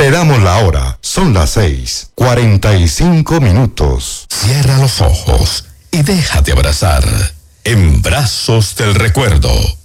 Te damos la hora. Son las 6:45. Cierra los ojos y déjate abrazar en brazos del recuerdo.